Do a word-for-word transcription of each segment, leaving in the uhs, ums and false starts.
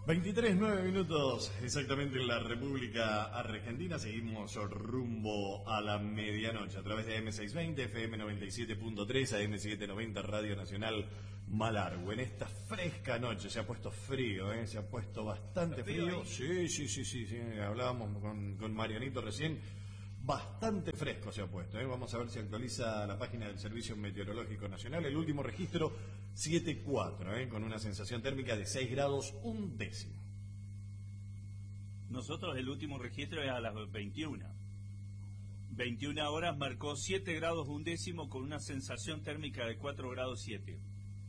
veintitrés, nueve minutos exactamente en la República Argentina. Seguimos rumbo a la medianoche a través de eme seiscientos veinte, efe eme noventa y siete punto tres, a eme setecientos noventa Radio Nacional Malargüe. En esta fresca noche se ha puesto frío, ¿eh? Se ha puesto bastante frío. Sí, sí, sí, sí, sí. Hablábamos con, con Marianito recién. Bastante fresco se ha puesto, ¿eh? Vamos a ver si actualiza la página del Servicio Meteorológico Nacional. El último registro siete cuatro, ¿eh? Con una sensación térmica de seis grados un décimo. Nosotros el último registro es a las veintiuna. veintiuna horas marcó siete grados un décimo con una sensación térmica de cuatro grados siete.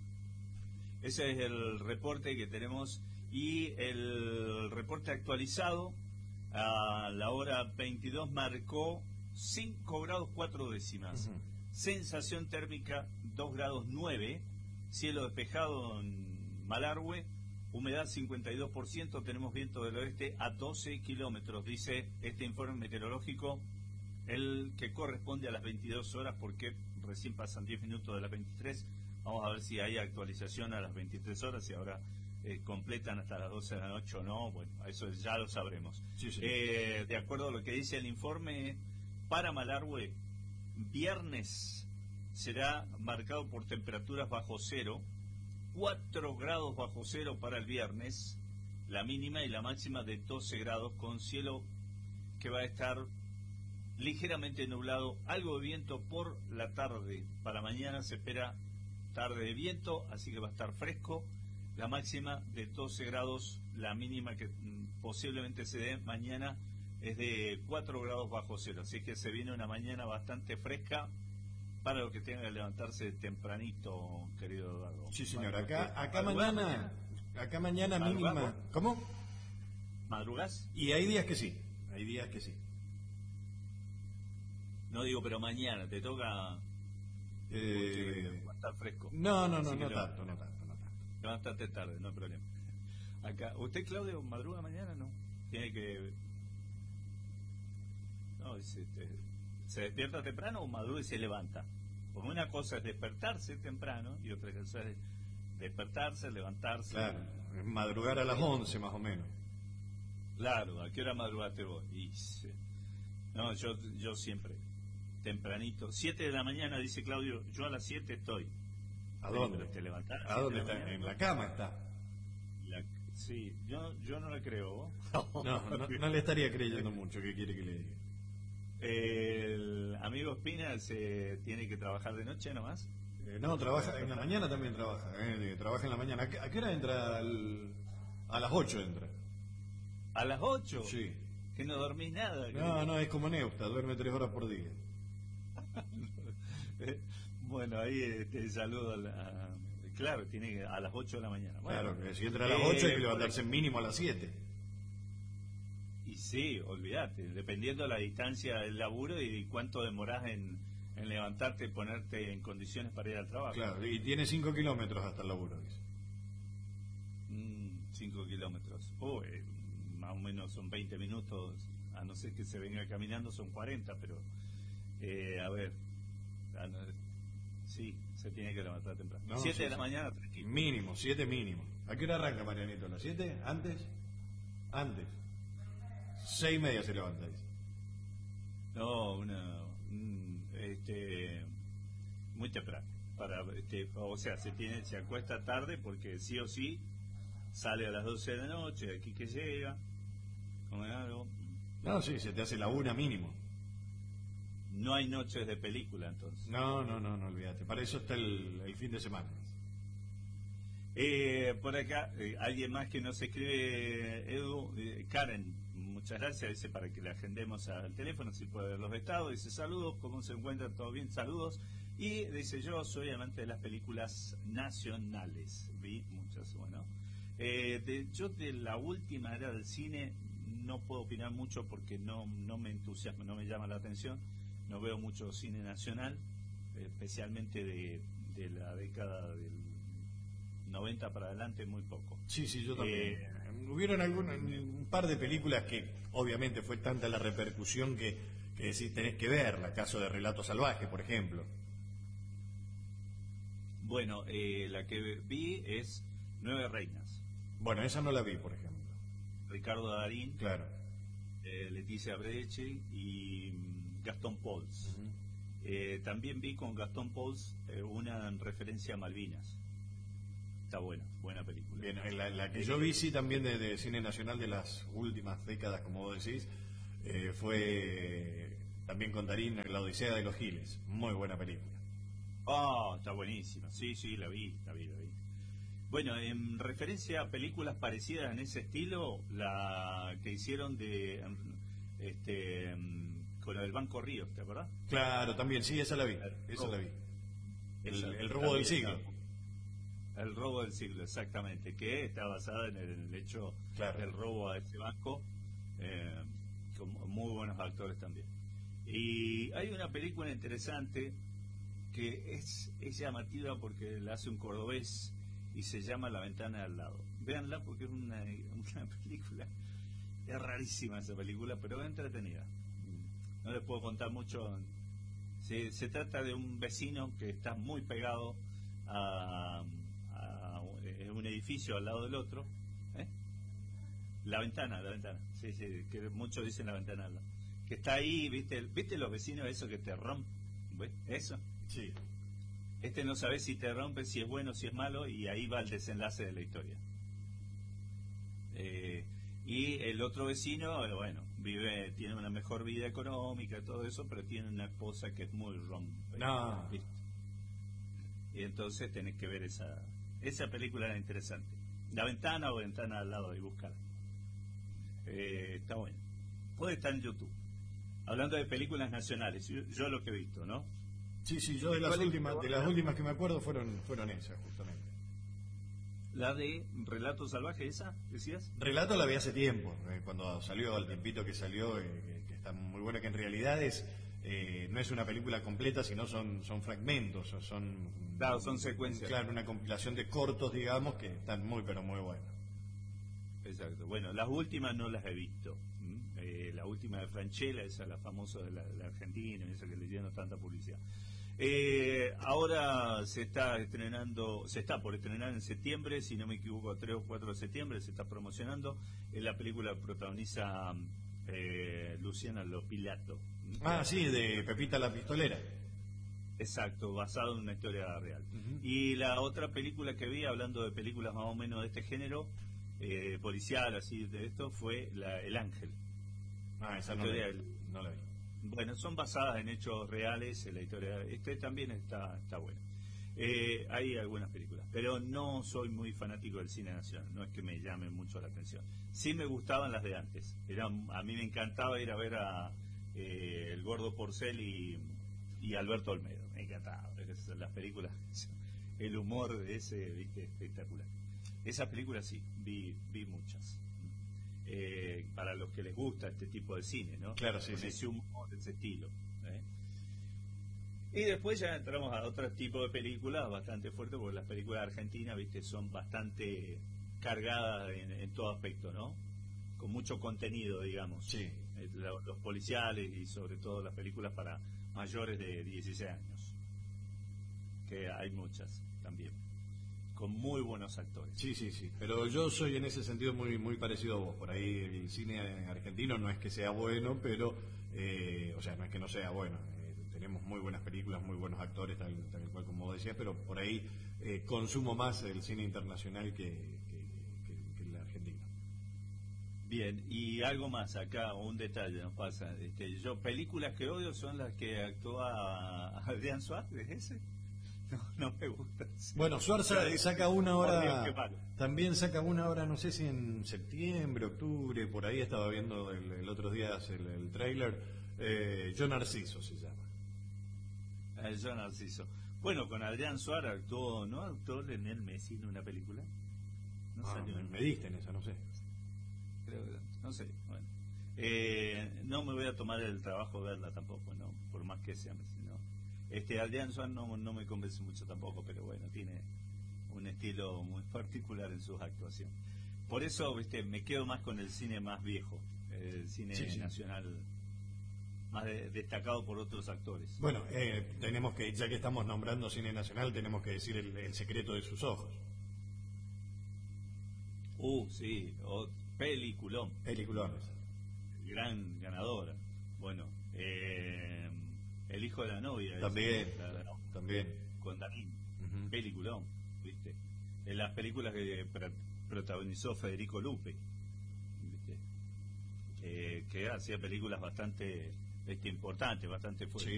Ese es el reporte que tenemos y el reporte actualizado a la hora veintidós marcó cinco grados cuatro décimas. Uh-huh. Sensación térmica dos grados nueve. Cielo despejado en Malargüe. Humedad cincuenta y dos por ciento. Tenemos viento del oeste a doce kilómetros. Dice este informe meteorológico, el que corresponde a las veintidós horas, porque recién pasan diez minutos de las veintitrés. Vamos a ver si hay actualización a las veintitrés horas y ahora Eh, completan hasta las doce de la noche o no. Bueno, eso ya lo sabremos. Sí, sí. Eh, de acuerdo a lo que dice el informe, para Malargüe, viernes será marcado por temperaturas bajo cero, cuatro grados bajo cero para el viernes, la mínima y la máxima de doce grados, con cielo que va a estar ligeramente nublado, algo de viento por la tarde. Para mañana se espera tarde de viento, así que va a estar fresco. La máxima de doce grados, la mínima que mm, posiblemente se dé mañana es de cuatro grados bajo cero. Así que se viene una mañana bastante fresca para los que tengan que levantarse tempranito, querido Eduardo. Sí, señor. Acá, acá mañana, acá mañana mínima. ¿Cómo? ¿Madrugás? Y hay días que sí, hay días que sí. No digo, pero mañana te toca eh, estar fresco. No, no, no, no tanto, no tanto. Bastante tarde, no hay problema. Acá, ¿usted, Claudio, madruga mañana? No. Tiene que. No, se, se despierta temprano o madruga y se levanta. Porque una cosa es despertarse temprano y otra cosa es despertarse, levantarse. Claro, es madrugar a las once más o menos. Claro, ¿a qué hora madrugaste vos? Y, no, yo, yo siempre, tempranito. Siete de la mañana, dice Claudio, yo a las siete estoy. ¿A dónde? ¿Te levantás? ¿A dónde está? En la cama está. La, sí, yo, yo no la creo. no, no, no le estaría creyendo mucho. ¿Qué quiere que le diga? El amigo Espina se tiene que trabajar de noche nomás. Eh, no, trabaja en la mañana también trabaja. Eh, trabaja en la mañana. ¿A qué, a qué hora entra? Al, a las ocho entra. ¿A las ocho? Sí. Que no dormís nada. No, no, es como Neusta, duerme tres horas por día. Bueno, ahí este, saludo a la... Claro, tiene que a las ocho de la mañana. Bueno, claro, que si entra a las ocho eh, hay que levantarse mínimo a las siete. Y sí, olvídate, dependiendo de la distancia del laburo y cuánto demorás en, en levantarte y ponerte en condiciones para ir al trabajo. Claro, y tiene cinco kilómetros hasta el laburo, dice. Mm, cinco kilómetros. Oh, eh, más o menos son veinte minutos, a no ser que se venga caminando son cuarenta, pero eh, a ver... Sí, se tiene que levantar temprano. No, siete sí, de la sí. mañana, tranquilo. Mínimo, siete mínimo. ¿A qué hora arranca, Marianito? ¿A las siete? ¿Antes? Antes. Seis y media se levanta, dice. No, una... Un, este... Muy temprano. Para, este, o sea, se tiene se acuesta tarde porque sí o sí sale a las doce de la noche, aquí que llega, come algo. No, sí, se te hace la una mínimo. No hay noches de película, entonces. No, no, no, no olvídate. Para eso está el, el fin de semana. Eh, por acá, eh, alguien más que nos escribe, Edu, eh, Karen, muchas gracias, dice para que le agendemos al teléfono, si puede ver los estados, dice saludos, ¿cómo se encuentran? ¿Todo bien? Saludos. Y dice, yo soy amante de las películas nacionales. Vi muchas, bueno. Eh, de, yo de la última era del cine no puedo opinar mucho porque no, no me entusiasma, no me llama la atención. No veo mucho cine nacional, especialmente de, de la década del noventa para adelante, muy poco. Sí, sí, yo también. Eh, Hubieron algún, un par de películas que obviamente fue tanta la repercusión que, que decís, tenés que verla, caso de Relato Salvaje, por ejemplo. Bueno, eh, la que vi es Nueve Reinas. Bueno, esa no la vi, por ejemplo. Ricardo Darín, Claro. eh, Leticia Bredecci y mm, Gastón Pauls. Ujú. Eh, también vi con Gastón Pauls eh, una en referencia a Malvinas. Está buena, buena película. Bien, la, la que yo vi, sí, también de, de cine nacional de las últimas décadas, como vos decís, eh, fue también con Darín, La Odisea de los Giles. Muy buena película. Ah, está buenísima. Sí, sí, la vi, la vi, la vi. Bueno, en referencia a películas parecidas en ese estilo, la que hicieron de este mm, con el Banco Ríos, ¿te acordás? Claro, también, sí, esa la vi. El Esa robo. la vi. El, Esa el robo del también siglo. está- El robo del siglo, exactamente, que está basada en el, en el hecho Claro. del robo a este banco, eh, con muy buenos actores también. Y hay una película interesante que es, es llamativa porque la hace un cordobés y se llama La ventana de al lado. Véanla porque es una, una película, es rarísima esa película, pero es entretenida. No les puedo contar mucho. Se, se trata de un vecino que está muy pegado a, a un edificio al lado del otro. ¿eh? La ventana, la ventana. Sí, sí, que muchos dicen la ventana al lado. Que está ahí, ¿viste? ¿Viste los vecinos esos que te rompen? ¿Ves? Eso. Sí. Este no sabe si te rompe, si es bueno, si es malo, y ahí va el desenlace de la historia. Eh, y el otro vecino, eh, bueno, vive, tiene una mejor vida económica, todo eso, pero tiene una esposa que es muy rompe. No. ¿viste? Y entonces tenés que ver esa esa película, era interesante. La ventana o ventana al lado, y buscar. Eh, está bueno. Puede estar en YouTube. Hablando de películas nacionales, yo, yo lo que he visto, ¿no? Sí, sí, yo de las ¿Cuál es últimas, tu de las favorita? últimas que me acuerdo fueron, fueron esas, justamente. La de Relato Salvaje, ¿esa decías? Relato la vi hace tiempo, eh, cuando salió, al tiempito que salió, eh, que, que está muy buena, que en realidad es eh, no es una película completa, sino son son fragmentos, o son Claro, son secuencias. Claro, una compilación de cortos, digamos, que están muy, pero muy buenos. Exacto. Bueno, las últimas no las he visto. ¿m? Eh, la última de Franchella, esa la famosa de la, de la Argentina, esa que le dieron tanta publicidad. Eh, ahora se está estrenando, se está por estrenar en septiembre, si no me equivoco, tres o cuatro de septiembre, se está promocionando. En la película protagoniza eh, Luciana Lopilato. Ah, sí, de Pepita la Pistolera. Exacto, basado en una historia real. Ujú. Y la otra película que vi, hablando de películas más o menos de este género, eh, policial, así de esto, fue la, El Ángel. Ah, esa La no la, historia vi, del- no la vi. Bueno, son basadas en hechos reales, en la historia. Este también está, está bueno. Eh, hay algunas películas, pero no soy muy fanático del cine nacional, no es que me llamen mucho la atención. Sí me gustaban las de antes. Era, a mí me encantaba ir a ver a eh, El Gordo Porcel y, y Alberto Olmedo. Me encantaba. Es- Las películas, el humor de ese, viste, espectacular. Esas películas sí, vi, vi muchas. Eh, para los que les gusta este tipo de cine, ¿no? Claro, sí, Con sí. ese humor, ese estilo. ¿eh? Y después ya entramos a otro tipo de películas bastante fuertes, porque las películas argentinas, viste, son bastante cargadas en, en todo aspecto, ¿no? Con mucho contenido, digamos. Sí. Eh, lo- Los policiales y sobre todo las películas para mayores de dieciséis años. Que hay muchas también. Con muy buenos actores. Sí, sí, sí. Pero yo soy en ese sentido muy muy parecido a vos. Por ahí el cine argentino no es que sea bueno, pero, eh, o sea, no es que no sea bueno. Eh, tenemos muy buenas películas, muy buenos actores, tal, tal cual como vos decías, pero por ahí eh, consumo más el cine internacional que, que- que- que el argentino. Bien, y algo más acá, un detalle nos pasa. Este, yo, películas que odio son las que actúa Adrián Suárez, ¿es ese? No, no me gusta. Bueno, Suarza saca una Por Dios, hora, qué malo. también saca una hora, no sé si en septiembre, octubre, por ahí estaba viendo el, el otro día el, el tráiler, eh, Yo Narciso se llama. Eh, yo Narciso. Bueno, con Adrián Suárez actuó, ¿no? Actuó Lionel Messi en una película. No Ah, salió me, en- me diste en esa, no sé. creo que- no sé, bueno. Eh, no me voy a tomar el trabajo de verla tampoco, ¿no? Por más que sea Messi, ¿no? Este, Adrián Suárez no, no me convence mucho tampoco, pero bueno, tiene un estilo muy particular en sus actuaciones. Por eso, viste, me quedo más con el cine más viejo, el cine Sí, sí. nacional más de- destacado por otros actores. Bueno, eh, tenemos que, ya que estamos nombrando cine nacional, tenemos que decir el, el secreto de sus ojos. Uh, sí, o, peliculón. Peliculón. Gran ganadora. Bueno, eh, El hijo de la novia. También, ese, la, la, también. Con Darín. Uh-huh. Peliculón, ¿viste? En las películas que pr protagonizó Federico Lupe, ¿viste? Eh, que hacía películas bastante este, importantes, bastante fuertes. Sí.